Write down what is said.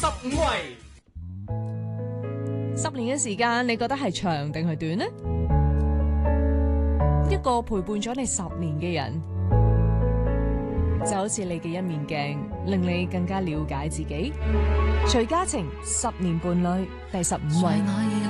15位。 10年嘅時間，你覺得係長定係短呢？一個陪伴咗你10年嘅人，就好似你嘅一面鏡，令你更加了解自己。徐嘉晴10年伴侶第15位。